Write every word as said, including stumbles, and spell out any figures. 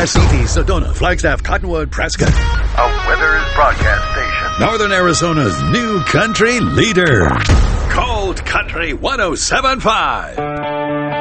City, Sedona, Flagstaff, Cottonwood, Prescott. A Withers broadcast station. Northern Arizona's new country leader. Cold Country one oh seven point five.